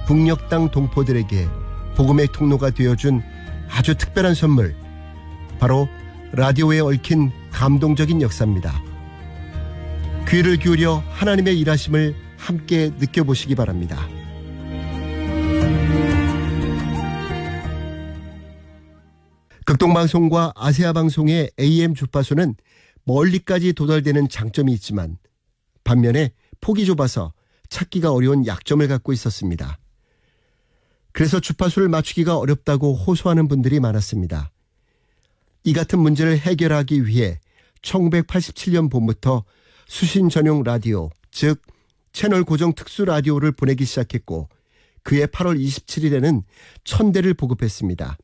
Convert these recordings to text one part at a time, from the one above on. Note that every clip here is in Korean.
북녘 땅 동포들에게 복음의 통로가 되어준 아주 특별한 선물, 바로 라디오에 얽힌 감동적인 역사입니다. 귀를 기울여 하나님의 일하심을 함께 느껴보시기 바랍니다. 극동방송과 아세아방송의 AM 주파수는 멀리까지 도달되는 장점이 있지만 반면에 폭이 좁아서 찾기가 어려운 약점을 갖고 있었습니다. 그래서 주파수를 맞추기가 어렵다고 호소하는 분들이 많았습니다. 이 같은 문제를 해결하기 위해 1987년 봄부터 수신 전용 라디오, 즉 채널 고정 특수 라디오를 보내기 시작했고 그해 8월 27일에는 1000대를 보급했습니다.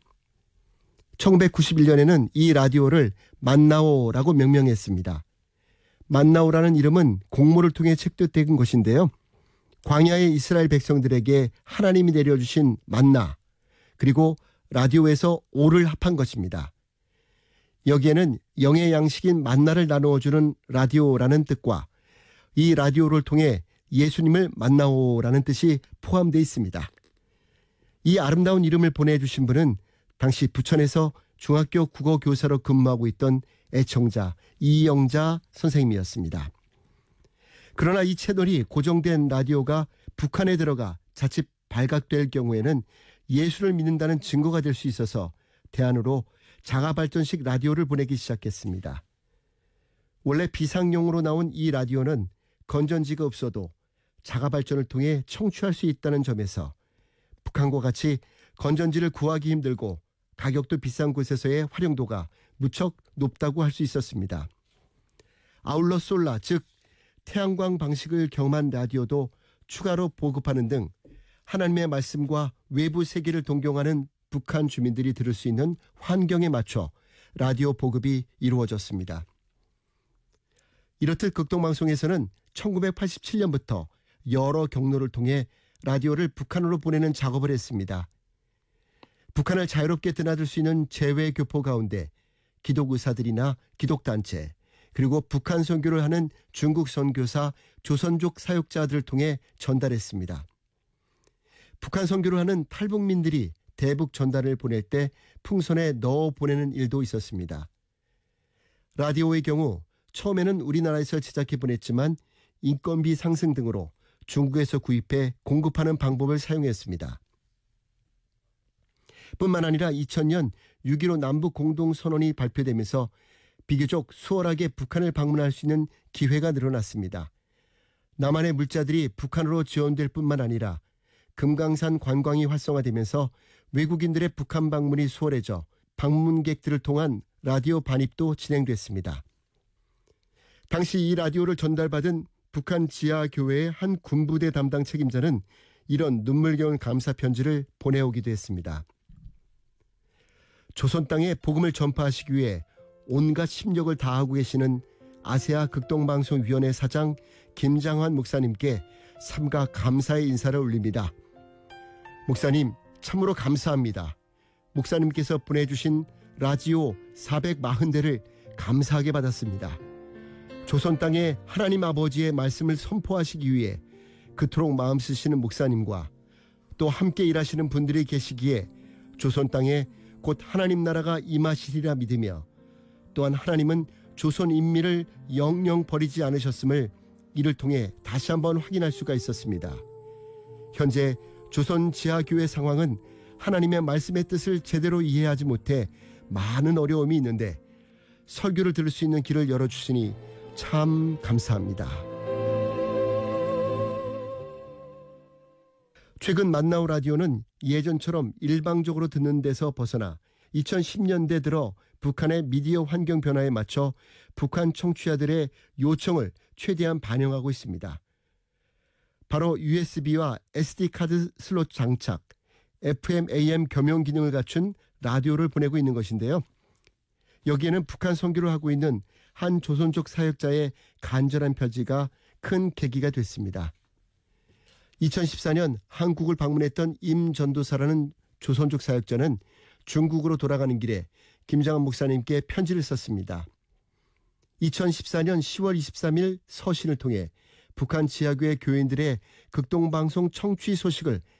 1991년에는 이 라디오를 만나오라고 명명했습니다. 만나오라는 이름은 공모를 통해 책도된 것인데요. 광야의 이스라엘 백성들에게 하나님이 내려주신 만나, 그리고 라디오에서 오를 합한 것입니다. 여기에는 영의 양식인 만나를 나누어주는 라디오라는 뜻과 이 라디오를 통해 예수님을 만나오라는 뜻이 포함되어 있습니다. 이 아름다운 이름을 보내주신 분은 당시 부천에서 중학교 국어 교사로 근무하고 있던 애청자 이영자 선생님이었습니다. 그러나 이 채널이 고정된 라디오가 북한에 들어가 자칫 발각될 경우에는 예수를 믿는다는 증거가 될 수 있어서 대안으로 자가발전식 라디오를 보내기 시작했습니다. 원래 비상용으로 나온 이 라디오는 건전지가 없어도 자가발전을 통해 청취할 수 있다는 점에서 북한과 같이 건전지를 구하기 힘들고 가격도 비싼 곳에서의 활용도가 무척 높다고 할 수 있었습니다. 아울러 솔라, 즉 태양광 방식을 경험한 라디오도 추가로 보급하는 등 하나님의 말씀과 외부 세계를 동경하는 북한 주민들이 들을 수 있는 환경에 맞춰 라디오 보급이 이루어졌습니다. 이렇듯 극동방송에서는 1987년부터 여러 경로를 통해 라디오를 북한으로 보내는 작업을 했습니다. 북한을 자유롭게 드나들 수 있는 재외교포 가운데 기독의사들이나 기독단체, 그리고 북한 선교를 하는 중국 선교사, 조선족 사역자들을 통해 전달했습니다. 북한 선교를 하는 탈북민들이 대북 전단을 보낼 때 풍선에 넣어 보내는 일도 있었습니다. 라디오의 경우 처음에는 우리나라에서 제작해 보냈지만 인건비 상승 등으로 중국에서 구입해 공급하는 방법을 사용했습니다. 뿐만 아니라 2000년 6.15 남북 공동선언이 발표되면서 비교적 수월하게 북한을 방문할 수 있는 기회가 늘어났습니다. 남한의 물자들이 북한으로 지원될 뿐만 아니라 금강산 관광이 활성화되면서 외국인들의 북한 방문이 수월해져 방문객들을 통한 라디오 반입도 진행됐습니다. 당시 이 라디오를 전달받은 북한 지하교회의 한 군부대 담당 책임자는 이런 눈물겨운 감사 편지를 보내오기도 했습니다. 조선 땅에 복음을 전파하시기 위해 온갖 심력을 다하고 계시는 아세아 극동방송위원회 사장 김장환 목사님께 삼가 감사의 인사를 올립니다. 목사님, 참으로 감사합니다. 목사님께서 보내주신 라디오 440대를 감사하게 받았습니다. 조선 땅에 하나님 아버지의 말씀을 선포하시기 위해 그토록 마음 쓰시는 목사님과 또 함께 일하시는 분들이 계시기에 조선 땅에 곧 하나님 나라가 임하시리라 믿으며 또한 하나님은 조선 인민을 영영 버리지 않으셨음을 이를 통해 다시 한번 확인할 수가 있었습니다. 현재 조선 지하교회 상황은 하나님의 말씀의 뜻을 제대로 이해하지 못해 많은 어려움이 있는데 설교를 들을 수 있는 길을 열어주시니 참 감사합니다. 최근 만나오 라디오는 예전처럼 일방적으로 듣는 데서 벗어나 2010년대 들어 북한의 미디어 환경 변화에 맞춰 북한 청취자들의 요청을 최대한 반영하고 있습니다. 바로 USB와 SD카드 슬롯 장착, FM, AM 겸용 기능을 갖춘 라디오를 보내고 있는 것인데요. 여기에는 북한 선교를 하고 있는 한 조선족 사역자의 간절한 편지가 큰 계기가 됐습니다. 2014년 한국을 방문했던 임 전도사라는 조선족 사역자는 중국으로 돌아가는 길에 김장환 목사님께 편지를 썼습니다. 2014년 10월 23일 서신을 통해 북한 지하교회 교인들의 극동방송 청취 소식을